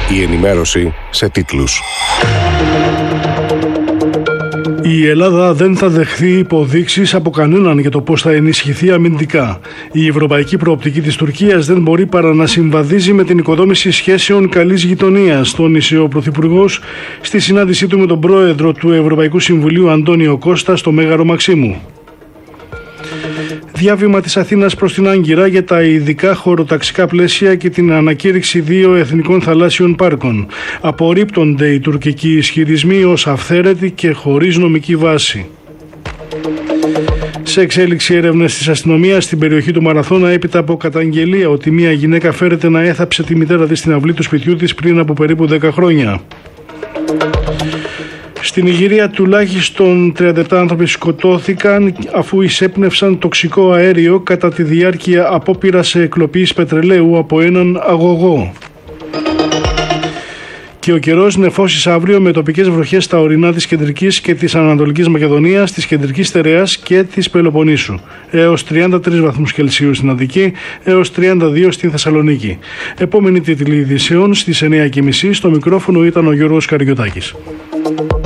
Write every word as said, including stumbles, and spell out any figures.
Η ενημέρωση σε τίτλους. Η Ελλάδα δεν θα δεχθεί υποδείξεις από κανέναν για το πώς θα ενισχυθεί αμυντικά. Η ευρωπαϊκή προοπτική της Τουρκίας δεν μπορεί παρά να συμβαδίζει με την οικοδόμηση σχέσεων καλής γειτονίας, τόνισε ο Πρωθυπουργός στη συνάντησή του με τον Πρόεδρο του Ευρωπαϊκού Συμβουλίου Αντώνιο Κώστα στο Μέγαρο Μαξίμου. Διάβημα της Αθήνας προς την Άγκυρα για τα ειδικά χωροταξικά πλαίσια και την ανακήρυξη δύο εθνικών θαλάσσιων πάρκων. Απορρίπτονται οι τουρκικοί ισχυρισμοί ως αυθαίρετοι και χωρίς νομική βάση. Σε εξέλιξη έρευνες της αστυνομίας στην περιοχή του Μαραθώνα έπειτα από καταγγελία ότι μια γυναίκα φέρεται να έθαψε τη μητέρα της στην αυλή του σπιτιού της πριν από περίπου δέκα χρόνια. Στην Ιγυρία τουλάχιστον τριάντα επτά άνθρωποι σκοτώθηκαν αφού εισέπνευσαν τοξικό αέριο κατά τη διάρκεια απόπειρας εκλοπής πετρελαίου από έναν αγωγό. Και ο καιρός νεφώσεις αύριο με τοπικές βροχές στα ορεινά της Κεντρικής και της Ανατολικής Μακεδονίας, της Κεντρικής Στερεάς και της Πελοποννήσου. Έως τριάντα τρεις βαθμούς Κελσίου στην Αττική, έως τριάντα δύο στην Θεσσαλονίκη. Επόμενη τίτλη ειδήσεων στις εννιά και μισή. Στο μικρόφωνο ήταν ο Γιώργος Καριωτάκης.